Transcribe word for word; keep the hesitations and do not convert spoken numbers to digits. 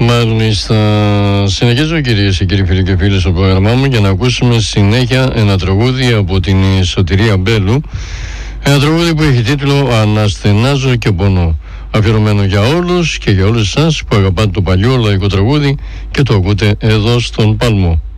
Μάλιστα, συνεχίζω κυρίες και κύριοι φίλοι και φίλες στο πρόγραμμά μου για να ακούσουμε συνέχεια ένα τραγούδι από την Σωτηρία Μπέλου. Ένα τραγούδι που έχει τίτλο «Αναστενάζω και πονώ», αφιερωμένο για όλους και για όλες εσάς που αγαπάτε το παλιό λαϊκό τραγούδι και το ακούτε εδώ στον Παλμό.